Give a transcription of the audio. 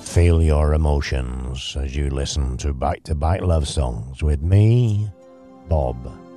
Feel your emotions as you listen to back-to-back love songs with me, Bob.